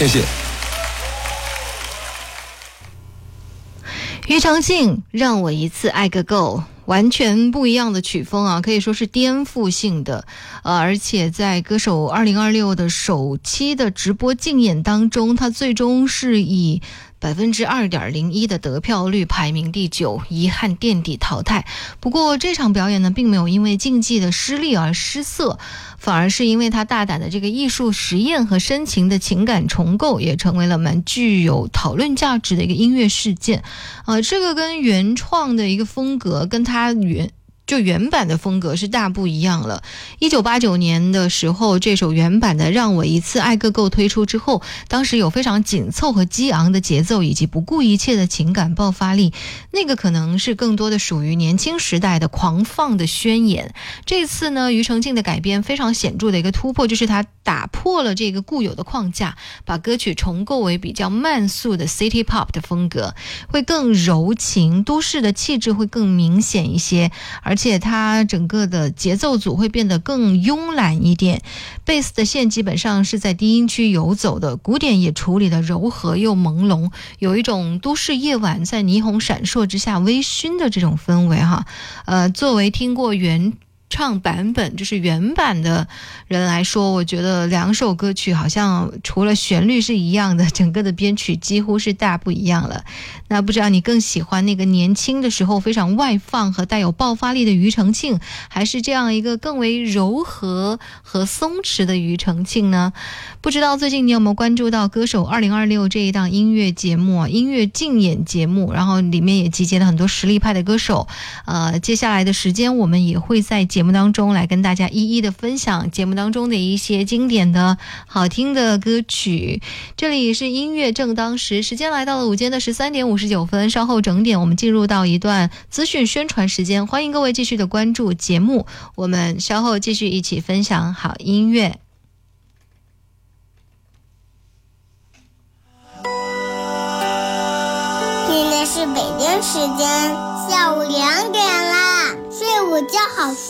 谢谢。 庾澄庆让我一次爱个够，完全不一样的曲风啊，可以说是颠覆性的。而且在歌手2026的首期的直播竞演当中，他最终是以2.01%的得票率排名第9，遗憾垫底淘汰。不过这场表演呢，并没有因为竞技的失利而失色，反而是因为他大胆的这个艺术实验和深情的情感重构，也成为了蛮具有讨论价值的一个音乐事件。这个跟原创的一个风格，跟他原版的风格是大不一样了。1989年的时候，这首原版的《让我一次爱个够》推出之后，当时有非常紧凑和激昂的节奏，以及不顾一切的情感爆发力，那个可能是更多的属于年轻时代的狂放的宣言。这次呢，庾澄庆的改编非常显著的一个突破，就是他打破了这个固有的框架，把歌曲重构为比较慢速的 City Pop 的风格，会更柔情，都市的气质会更明显一些，而且它整个的节奏组会变得更慵懒一点，贝斯的线基本上是在低音区游走的，鼓点也处理的柔和又朦胧，有一种都市夜晚在霓虹闪烁之下微醺的这种氛围哈。作为听过原唱版本就是原版的人来说，我觉得两首歌曲好像除了旋律是一样的，整个的编曲几乎是大不一样了。那不知道你更喜欢那个年轻的时候非常外放和带有爆发力的庾澄庆，还是这样一个更为柔和和松弛的庾澄庆呢？不知道最近你有没有关注到歌手2026这一档音乐节目音乐竞演节目，然后里面也集结了很多实力派的歌手。接下来的时间我们也会在节目当中来跟大家一一的分享节目当中的一些经典的好听的歌曲。这里是音乐正当时，时间来到了午间的13点59分，稍后整点我们进入到一段资讯宣传时间，欢迎各位继续的关注节目，我们稍后继续一起分享好音乐。 现在是北京时间下午2点啦，睡午觉好